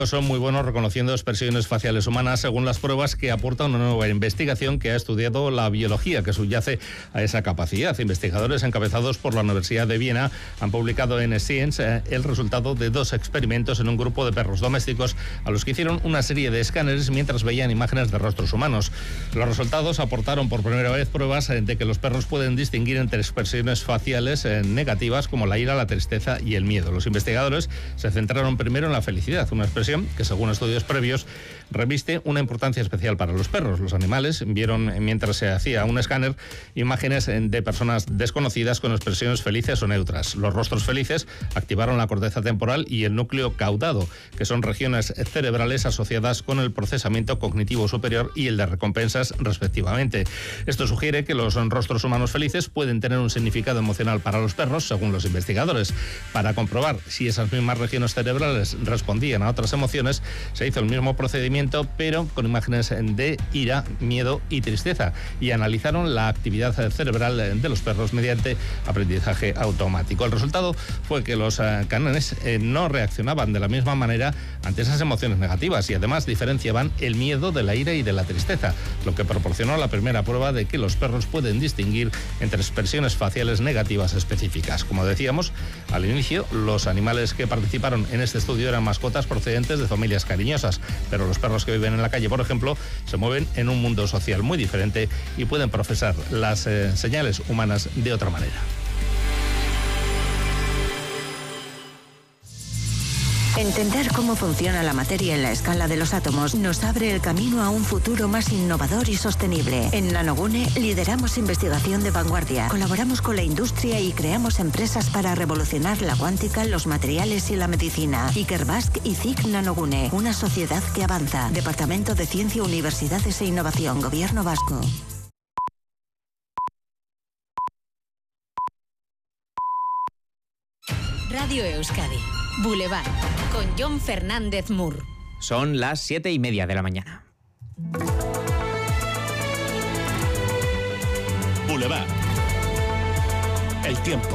Son muy buenos reconociendo expresiones faciales humanas según las pruebas que aporta una nueva investigación que ha estudiado la biología que subyace a esa capacidad. Investigadores encabezados por la Universidad de Viena han publicado en Science el resultado de 2 experimentos en un grupo de perros domésticos a los que hicieron una serie de escáneres mientras veían imágenes de rostros humanos. Los resultados aportaron por primera vez pruebas de que los perros pueden distinguir entre expresiones faciales negativas como la ira, la tristeza y el miedo. Los investigadores se centraron primero en la felicidad, una expresión que, según estudios previos, reviste una importancia especial para los perros. Los animales vieron, mientras se hacía un escáner, imágenes de personas desconocidas con expresiones felices o neutras. Los rostros felices activaron la corteza temporal y el núcleo caudado, que son regiones cerebrales asociadas con el procesamiento cognitivo superior y el de recompensas, respectivamente. Esto sugiere que los rostros humanos felices pueden tener un significado emocional para los perros, según los investigadores. Para comprobar si esas mismas regiones cerebrales respondían a otras emociones, se hizo el mismo procedimiento, pero con imágenes de ira, miedo y tristeza, y analizaron la actividad cerebral de los perros mediante aprendizaje automático. El resultado fue que los caninos no reaccionaban de la misma manera ante esas emociones negativas y además diferenciaban el miedo de la ira y de la tristeza, lo que proporcionó la primera prueba de que los perros pueden distinguir entre expresiones faciales negativas específicas. Como decíamos al inicio, los animales que participaron en este estudio eran mascotas procedentes de familias cariñosas, pero los perros que viven en la calle, por ejemplo, se mueven en un mundo social muy diferente y pueden procesar las señales humanas de otra manera. Entender cómo funciona la materia en la escala de los átomos nos abre el camino a un futuro más innovador y sostenible. En Nanogune lideramos investigación de vanguardia, colaboramos con la industria y creamos empresas para revolucionar la cuántica, los materiales y la medicina. Ikerbasque y CIC Nanogune, una sociedad que avanza. Departamento de Ciencia, Universidades e Innovación, Gobierno Vasco. Radio Euskadi, Boulevard, con Jon Fernández Mur. Son las 7:30 de la mañana. Boulevard. El tiempo.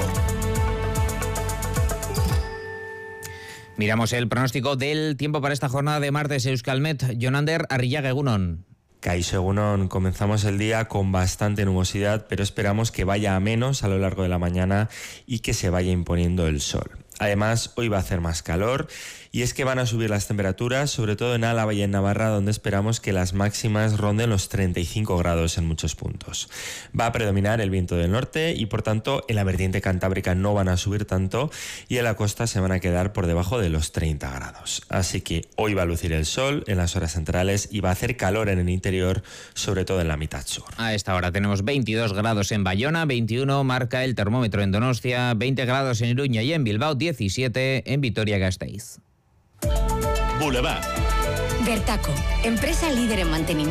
Miramos el pronóstico del tiempo para esta jornada de martes. Euskalmet, Jonander Arrillaga, egunon. Kaixo, egunon. Comenzamos el día con bastante nubosidad, pero esperamos que vaya a menos a lo largo de la mañana y que se vaya imponiendo el sol. Además, hoy va a hacer más calor y es que van a subir las temperaturas, sobre todo en Álava y en Navarra, donde esperamos que las máximas ronden los 35 grados en muchos puntos. Va a predominar el viento del norte y, por tanto, en la vertiente cantábrica no van a subir tanto y en la costa se van a quedar por debajo de los 30 grados. Así que hoy va a lucir el sol en las horas centrales y va a hacer calor en el interior, sobre todo en la mitad sur. A esta hora tenemos 22 grados en Bayona, 21 marca el termómetro en Donostia, 20 grados en Iruña y en Bilbao, 17 en Vitoria-Gasteiz. Boulevard. Bertaco, empresa líder en mantenimiento